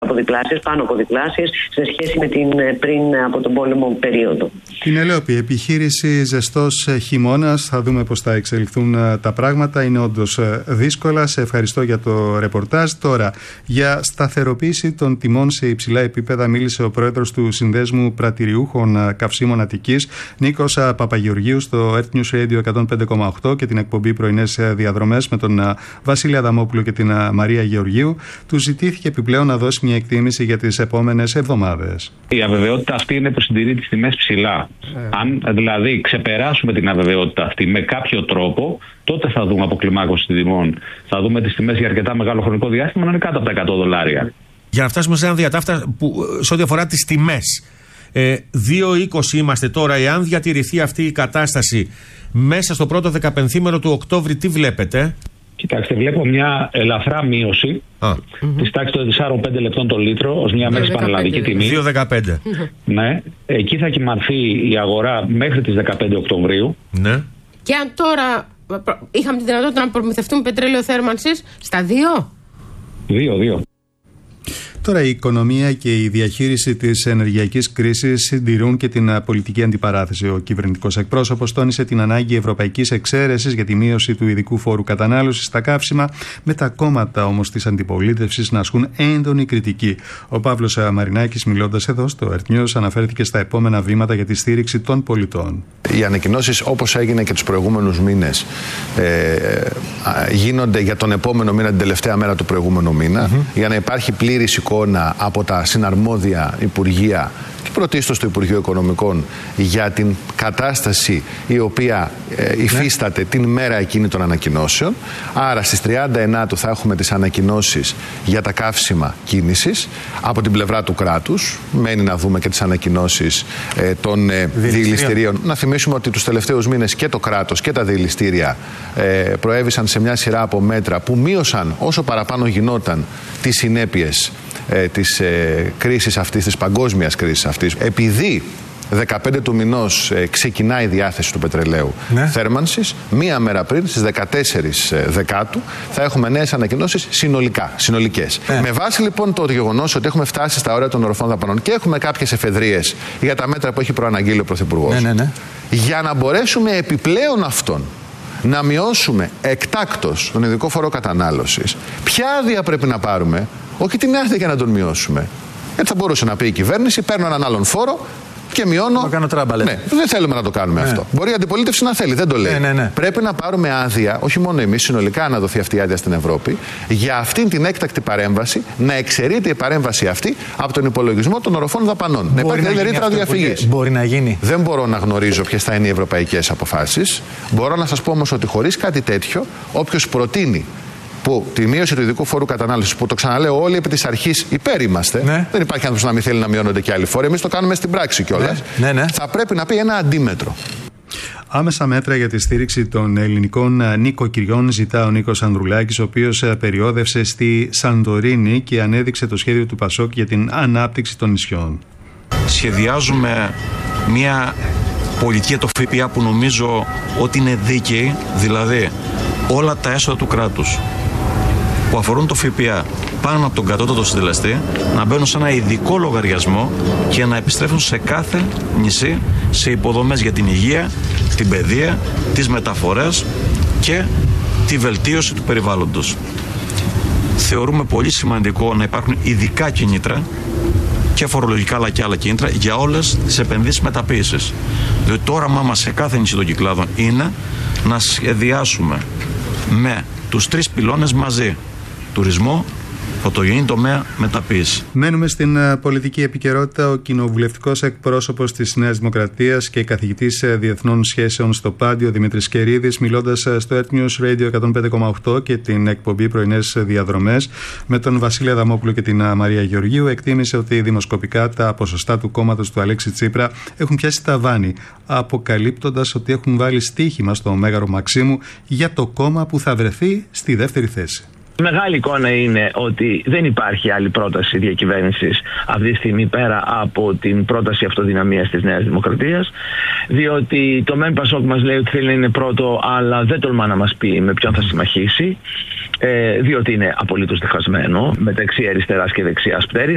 από διπλάσιες, πάνω από διπλάσιες σε σχέση με την πριν από τον πόλεμο περίοδο. Την Ελαιόπη, επιχείρηση ζεστός χειμώνας. Θα δούμε πώς θα εξελιχθούν τα πράγματα. Είναι όντως δύσκολα. Σε ευχαριστώ για το ρεπορτάζ. Τώρα, για σταθεροποίηση των τιμών σε υψηλά επίπεδα μίλησε ο πρόεδρος του Συνδέσμου Πρατηριούχων Καυσίμων Αττικής, Νίκος Παπαγεωργίου, στο Earth News Radio 105,8 και την εκπομπή Πρωινές Διαδρομές με τον Βασίλη Αδαμόπουλο και την Μαρία Γεωργίου. Του ζητήθηκε επιπλέον να δώσει μια εκτίμηση για τις επόμενες εβδομάδες. Η αβεβαιότητα αυτή είναι που συντηρεί τις τιμές ψηλά. Αν δηλαδή ξεπεράσουμε την αβεβαιότητα αυτή με κάποιο τρόπο, τότε θα δούμε αποκλιμάκωση τιμών. Θα δούμε τις τιμές για αρκετά μεγάλο χρονικό διάστημα να είναι κάτω από τα $100. Για να φτάσουμε σε ένα διατάφτα που, σε ό,τι αφορά τις τιμές. 2,20 είμαστε τώρα. Εάν διατηρηθεί αυτή η κατάσταση μέσα στο πρώτο 15ήμερο του Οκτώβρη, τι βλέπετε? Κοιτάξτε, βλέπω μια ελαφρά μείωση της τάξης των 4-5 λεπτών το λίτρο ως μια μέση πανελλαδική τιμή. 2,15. Ναι, εκεί θα κοιμανθεί η αγορά μέχρι τις 15 Οκτωβρίου. Ναι. Και αν τώρα είχαμε τη δυνατότητα να προμηθευτούμε πετρέλαιο θέρμανσης στα 2. 2. Τώρα η οικονομία και η διαχείριση της ενεργειακής κρίσης συντηρούν και την πολιτική αντιπαράθεση. Ο κυβερνητικός εκπρόσωπος τόνισε την ανάγκη ευρωπαϊκής εξαίρεσης για τη μείωση του ειδικού φόρου κατανάλωσης στα καύσιμα, με τα κόμματα όμως της αντιπολίτευσης να ασκούν έντονη κριτική. Ο Παύλος Μαρινάκης, μιλώντας εδώ στο Earth News, αναφέρθηκε στα επόμενα βήματα για τη στήριξη των πολιτών. Οι ανακοινώσεις, όπως έγινε και τους προηγούμενους μήνες, γίνονται για τον επόμενο μήνα, την τελευταία μέρα του προηγούμενου μήνα, για να υπάρχει πλήρης εικόνα από τα συναρμόδια υπουργεία και πρωτίστως του Υπουργείου Οικονομικών για την κατάσταση η οποία υφίσταται την μέρα εκείνη των ανακοινώσεων. Άρα στις 39 θα έχουμε τις ανακοινώσεις για τα καύσιμα κίνησης από την πλευρά του κράτους. Μένει να δούμε και τις ανακοινώσεις των διελιστηρίων. Να θυμίσουμε ότι τους τελευταίους μήνες και το κράτος και τα διελιστήρια προέβησαν σε μια σειρά από μέτρα που μείωσαν όσο παραπάνω γινόταν τις συνέπειες της κρίσης αυτής, της παγκόσμιας κρίσης αυτής. Επειδή 15 του μηνός ξεκινάει η διάθεση του πετρελαίου θέρμανσης, μία μέρα πριν, στις 14 Δεκάτου, θα έχουμε νέες ανακοινώσεις συνολικές. Με βάση λοιπόν το γεγονός ότι έχουμε φτάσει στα όρια των οροφών δαπανών και έχουμε κάποιες εφεδρίες για τα μέτρα που έχει προαναγγείλει ο Πρωθυπουργός, για να μπορέσουμε επιπλέον αυτών να μειώσουμε εκτάκτως τον ειδικό φόρο κατανάλωσης, ποια άδεια πρέπει να πάρουμε? Όχι την άδεια για να τον μειώσουμε. Γιατί θα μπορούσε να πει η κυβέρνηση: παίρνω έναν άλλον φόρο και μειώνω. κάνω τράμπα, ναι, δεν θέλουμε να το κάνουμε αυτό. Μπορεί η αντιπολίτευση να θέλει, δεν το λέει. Πρέπει να πάρουμε άδεια, όχι μόνο εμείς, συνολικά να δοθεί αυτή η άδεια στην Ευρώπη, για αυτήν την έκτακτη παρέμβαση, να εξαιρείται η παρέμβαση αυτή από τον υπολογισμό των οροφών δαπανών. Να υπάρχει δηλαδή ρήτρα διαφυγής. Μπορεί να γίνει. Δεν μπορώ να γνωρίζω ποιες θα είναι οι ευρωπαϊκές αποφάσεις. Μπορώ να σας πω όμως ότι χωρίς κάτι τέτοιο, όποιος προτείνει που τη μείωση του ειδικού φόρου κατανάλωσης, που το ξαναλέω, όλοι επί της αρχής υπέρ είμαστε. Δεν υπάρχει άνθρωπος να μην θέλει να μειώνονται και άλλοι φόροι. Εμείς το κάνουμε στην πράξη κιόλας. Θα πρέπει να πει ένα αντίμετρο. Άμεσα μέτρα για τη στήριξη των ελληνικών νοικοκυριών ζητά ο Νίκος Ανδρουλάκης, ο οποίος περιόδευσε στη Σαντορίνη και ανέδειξε το σχέδιο του Πασόκ για την ανάπτυξη των νησιών. Σχεδιάζουμε μια πολιτική για το ΦΠΑ που νομίζω ότι είναι δίκαιη, δηλαδή όλα τα έσοδα του κράτους που αφορούν το ΦΠΑ πάνω από τον κατώτατο συντελεστή να μπαίνουν σε ένα ειδικό λογαριασμό και να επιστρέφουν σε κάθε νησί σε υποδομές για την υγεία, την παιδεία, τις μεταφορές και τη βελτίωση του περιβάλλοντος. Θεωρούμε πολύ σημαντικό να υπάρχουν ειδικά κίνητρα και φορολογικά αλλά και άλλα κίνητρα για όλες τις επενδύσεις μεταποίησης. Διότι το όραμά μας σε κάθε νησί των Κυκλάδων είναι να σχεδιάσουμε με τους τρεις πυλώνες μαζί: τουρισμό, πρωτογενή τομέα, μεταποίηση. Μένουμε στην πολιτική επικαιρότητα. Ο κοινοβουλευτικός εκπρόσωπος της Νέας Δημοκρατίας και καθηγητής διεθνών σχέσεων στο Πάντιο, Δημήτρης Κερίδης, μιλώντας στο Earth News Radio 105,8 και την εκπομπή Πρωινές Διαδρομές με τον Βασίλη Αδαμόπουλο και την Μαρία Γεωργίου, εκτίμησε ότι δημοσκοπικά τα ποσοστά του κόμματος του Αλέξη Τσίπρα έχουν πιάσει ταβάνι, αποκαλύπτοντας ότι έχουν βάλει στοίχημα στο Μέγαρο Μαξίμου για το κόμμα που θα βρεθεί στη δεύτερη θέση. Η μεγάλη εικόνα είναι ότι δεν υπάρχει άλλη πρόταση διακυβέρνησης αυτή τη στιγμή πέρα από την πρόταση αυτοδυναμίας της Νέας Δημοκρατίας, διότι το ΜΕΝ Πασόκ μας λέει ότι θέλει να είναι πρώτο, αλλά δεν τολμά να μας πει με ποιον θα συμμαχίσει, διότι είναι απολύτως διχασμένο μεταξύ αριστεράς και δεξιάς πτέρυγας.